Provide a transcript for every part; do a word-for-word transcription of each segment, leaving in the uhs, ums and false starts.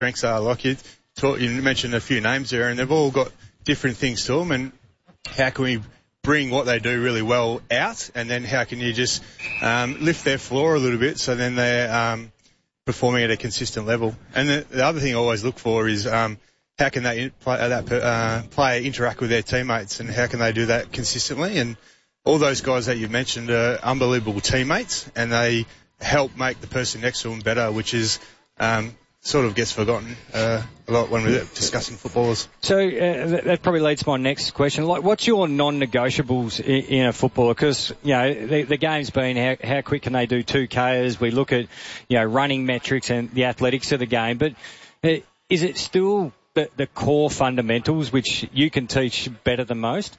strengths are. Like you, taught, you mentioned a few names there, and they've all got different things to them, and how can we bring what they do really well out, and then how can you just um, lift their floor a little bit so then they're um, performing at a consistent level. And the, the other thing I always look for is um, how can that, in, play, that uh, player interact with their teammates, and how can they do that consistently. And all those guys that you've mentioned are unbelievable teammates, and they help make the person next to them better, which is um, sort of gets forgotten uh, a lot when we're discussing footballers. So uh, that, that probably leads to my next question. Like, what's your non-negotiables in, in a footballer? Because, you know, the, the game's been how, how quick can they do two Ks? We look at, you know, running metrics and the athletics of the game. But uh, is it still the, the core fundamentals which you can teach better than most?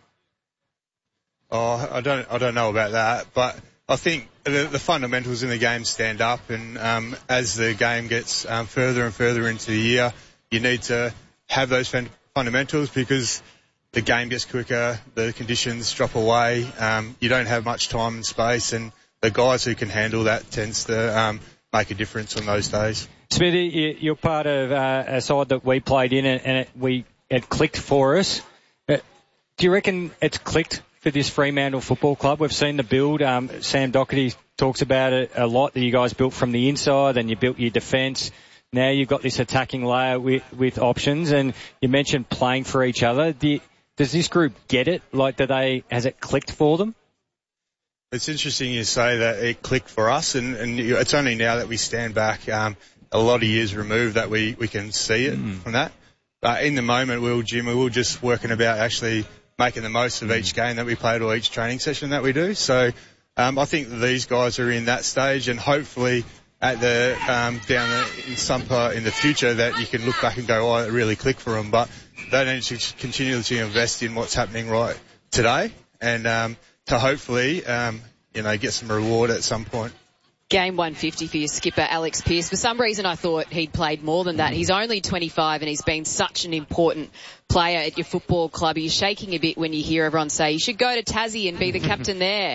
Oh, I don't, I don't know about that, but I think the, the fundamentals in the game stand up, and um, as the game gets um, further and further into the year, you need to have those fun- fundamentals because the game gets quicker, the conditions drop away, um, you don't have much time and space, and the guys who can handle that tends to um, make a difference on those days. Smithy, you're part of uh, a side that we played in, and it, we it clicked for us. Uh, do you reckon it's clicked for this Fremantle Football Club? We've seen the build. Um, Sam Doherty talks about it a lot, that you guys built from the inside and you built your defence. Now you've got this attacking layer with, with options, and you mentioned playing for each other. Do you, does this group get it? Like, do they, has it clicked for them? It's interesting you say that it clicked for us, and, and it's only now that we stand back um, a lot of years removed that we, we can see it mm. from that. But in the moment, we were, Jim, we were just working about actually making the most of each game that we played or each training session that we do. So um, I think that these guys are in that stage, and hopefully at the um, down the, in some part in the future that you can look back and go, oh, it really clicked for them. But they need to continue to invest in what's happening right today, and um, to hopefully um, you know get some reward at some point. Game one fifty for your skipper, Alex Pearce. For some reason, I thought he'd played more than that. He's only twenty-five and he's been such an important player at your football club. Are you shaking a bit when you hear everyone say, you should go to Tassie and be the captain there?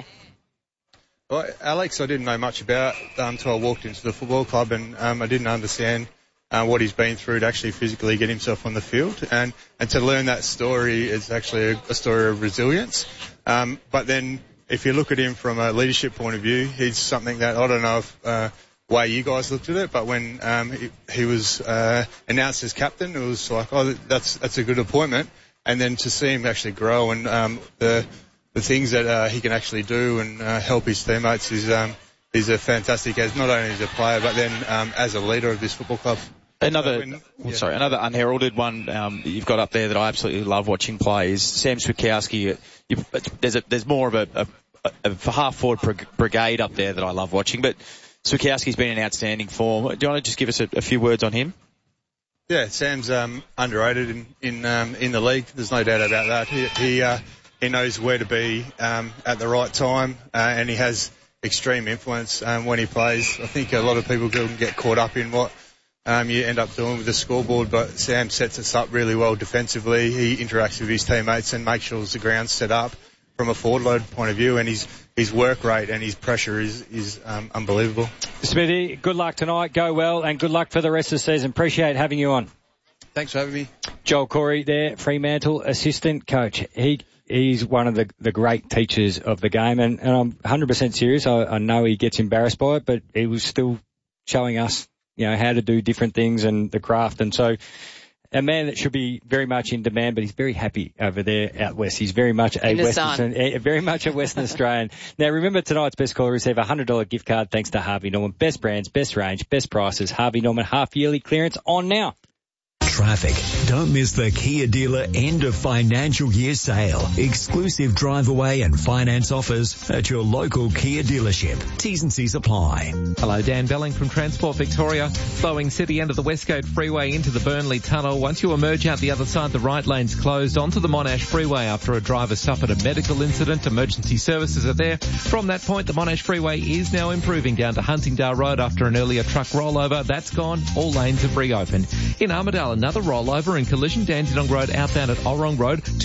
Well, Alex, I didn't know much about um, until I walked into the football club, and um, I didn't understand uh, what he's been through to actually physically get himself on the field. And, and to learn that story is actually a, a story of resilience. Um, but then if you look at him from a leadership point of view, he's something that I don't know if uh, way you guys looked at it, but when um, he, he was uh, announced as captain, it was like, oh, that's that's a good appointment. And then to see him actually grow and um, the the things that uh, he can actually do and uh, help his teammates is um, he's a fantastic as not only as a player but then um, as a leader of this football club. Another, when, yeah. sorry, another unheralded one um, you've got up there that I absolutely love watching play is Sam Switkowski. You, there's a, there's more of a, a, a half-forward brigade up there that I love watching, but Switkowski's been in outstanding form. Do you want to just give us a, a few words on him? Yeah, Sam's um, underrated in in, um, in the league. There's no doubt about that. He he, uh, he knows where to be um, at the right time, uh, and he has extreme influence um, when he plays. I think a lot of people can get caught up in what Um, you end up doing with the scoreboard, but Sam sets us up really well defensively. He interacts with his teammates and makes sure the ground's set up from a forward load point of view, and his his work rate and his pressure is is um, unbelievable. Smithy, good luck tonight. Go well, and good luck for the rest of the season. Appreciate having you on. Thanks for having me. Joel Corey there, Fremantle assistant coach. He he's one of the the great teachers of the game, and, and I'm one hundred percent serious. I, I know he gets embarrassed by it, but he was still showing us, you know, how to do different things and the craft. And so a man that should be very much in demand, but he's very happy over there out west. He's very much a Western, a, very much a Western Australian. Now remember, tonight's best caller receive a one hundred dollars gift card thanks to Harvey Norman. Best brands, best range, best prices. Harvey Norman half yearly clearance on now. Traffic. Don't miss the Kia dealer end of financial year sale. Exclusive drive away and finance offers at your local Kia dealership. T's and C's apply. Hello, Dan Belling from Transport Victoria. Flowing city end of the Westgate Freeway into the Burnley Tunnel. Once you emerge out the other side, the right lane's closed onto the Monash Freeway after a driver suffered a medical incident. Emergency services are there. From that point, the Monash Freeway is now improving down to Huntingdale Road after an earlier truck rollover. That's gone. All lanes have reopened. In Armidale, another rollover and collision. Dandenong Road outbound at Orrong Road. Two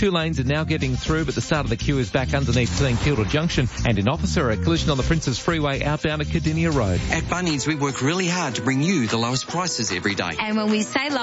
Two lanes are now getting through, but the start of the queue is back underneath Cleanfield Junction. And in Officer, a collision on the Princes Freeway outbound at Cardinia Road. At Bunnings, we work really hard to bring you the lowest prices every day. And when we say low,